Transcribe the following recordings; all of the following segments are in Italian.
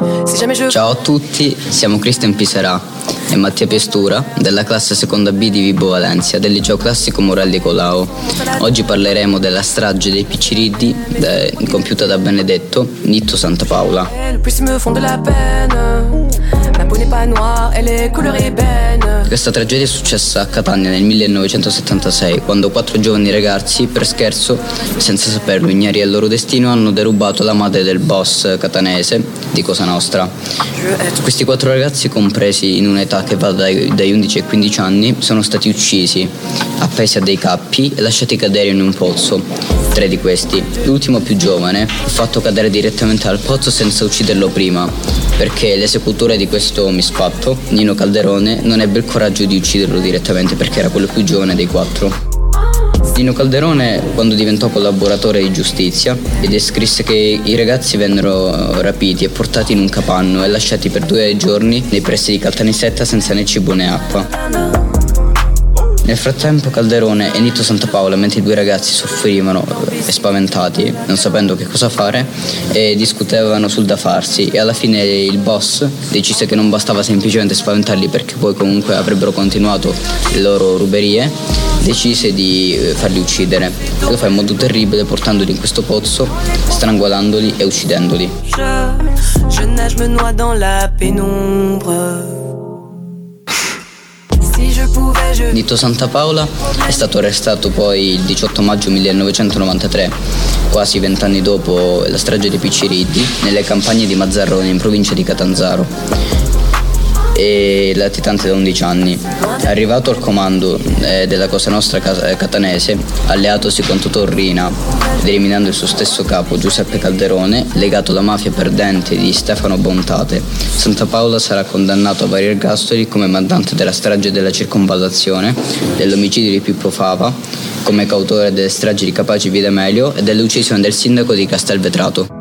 Ciao a tutti, siamo Cristian Piserà e Mattia Pestura della classe seconda B di Vibo Valencia del liceo classico Morelli Colao. Oggi parleremo della strage dei Picciriddi compiuta da Benedetto Nitto Santa Paola. Questa tragedia è successa a Catania nel 1976, quando 4 giovani ragazzi, per scherzo, senza saperlo, ignari al loro destino, hanno derubato la madre del boss catanese di Cosa Nostra. Questi 4 ragazzi, compresi in un'età che va dai 11 ai 15 anni, sono stati uccisi, appesi a dei cappi e lasciati cadere in un pozzo. 3 di questi, l'ultimo più giovane, fu fatto cadere direttamente al pozzo senza ucciderlo prima, perché l'esecutore di questo misfatto, Nino Calderone, non ebbe il coraggio di ucciderlo direttamente perché era quello più giovane dei 4. Nino Calderone, quando diventò collaboratore di giustizia, descrisse che i ragazzi vennero rapiti e portati in un capanno e lasciati per 2 giorni nei pressi di Caltanissetta senza né cibo né acqua. Nel frattempo Calderone e Nitto Santa Paola, mentre i 2 ragazzi soffrivano e spaventati, non sapendo che cosa fare, discutevano sul da farsi, e alla fine il boss decise che non bastava semplicemente spaventarli, perché poi comunque avrebbero continuato le loro ruberie. Decise di farli uccidere, e lo fa in modo terribile, portandoli in questo pozzo, strangolandoli e uccidendoli. Nitto Santa Paola è stato arrestato poi il 18 maggio 1993, quasi 20 anni dopo la strage dei Picciriddi, nelle campagne di Mazzarrone, in provincia di Catanzaro, e latitante da 11 anni. Arrivato al comando della Cosa Nostra catanese, alleatosi con Totò Riina ed eliminando il suo stesso capo Giuseppe Calderone, legato alla mafia perdente di Stefano Bontate, Santa Paola sarà condannato a vari ergastoli come mandante della strage della Circonvallazione, dell'omicidio di Pippo Fava, come cautore delle stragi di Capaci Via D'Amelio e dell'uccisione del sindaco di Castelvetrato.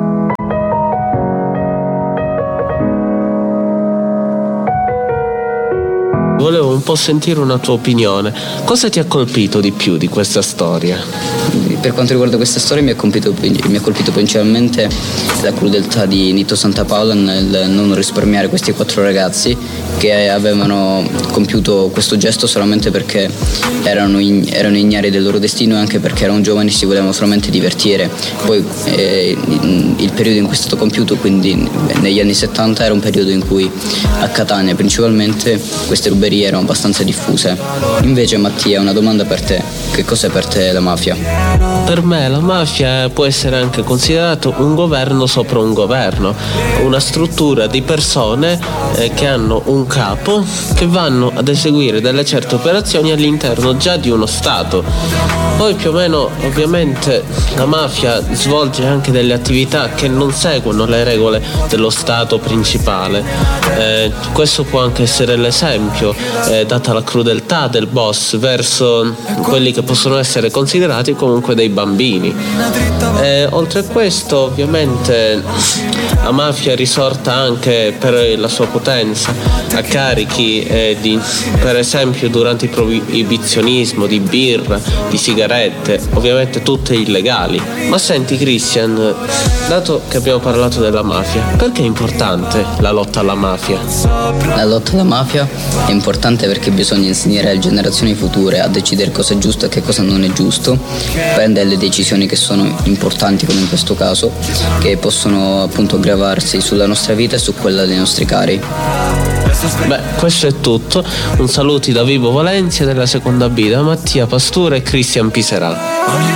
Volevo un po' sentire una tua opinione. Cosa ti ha colpito di più di questa storia? Per quanto riguarda questa storia mi ha colpito principalmente la crudeltà di Nitto Santa Paola nel non risparmiare questi 4 ragazzi che avevano compiuto questo gesto solamente perché erano ignari del loro destino, e anche perché erano giovani e si volevano solamente divertire. Poi il periodo in cui è stato compiuto, quindi negli anni 70, era un periodo in cui a Catania principalmente queste ruberie erano abbastanza diffuse. Invece, Mattia, una domanda per te: che cos'è per te la mafia? Per me la mafia può essere anche considerato un governo sopra un governo, una struttura di persone che hanno un capo, che vanno ad eseguire delle certe operazioni all'interno già di uno Stato. Poi più o meno ovviamente la mafia svolge anche delle attività che non seguono le regole dello Stato principale. Questo può anche essere l'esempio, data la crudeltà del boss verso quelli che possono essere considerati comunque dei bambini. Oltre a questo, ovviamente la mafia risorta anche per la sua potenza a carichi per esempio durante il proibizionismo di birra, di sigarette, ovviamente tutte illegali. Ma senti Christian, dato che abbiamo parlato della mafia, perché è importante la lotta alla mafia? La lotta alla mafia è importante perché bisogna insegnare alle generazioni future a decidere cosa è giusto e che cosa non è giusto, prendere le decisioni che sono importanti, come in questo caso, che possono appunto gravarsi sulla nostra vita e su quella dei nostri cari. Beh, questo è tutto. Un saluto da Vibo Valencia della seconda B, da Mattia Pastura e Cristian Piserà.